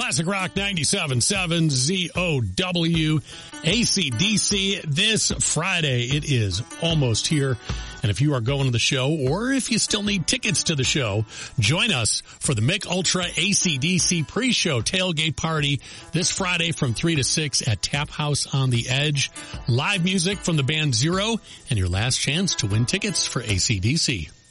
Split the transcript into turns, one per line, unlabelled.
Classic Rock 97.7 ZOW AC/DC this Friday. It is almost here. And if you are going to the show, or if you still need tickets to the show, join us for the Mick Ultra AC/DC pre-show tailgate party this Friday from 3 to 6 at Tap House on the Edge. Live music from the band Zero, and your last chance to win tickets for AC/DC.